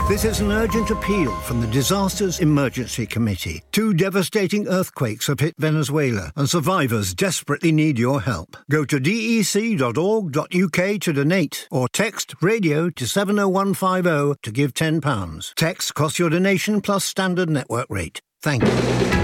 This is an urgent appeal from the Disasters Emergency Committee. 2 devastating earthquakes have hit Venezuela, and survivors desperately need your help. Go to dec.org.uk to donate, or text radio to 70150 to give £10. Text costs your donation plus standard network rate. Thank you.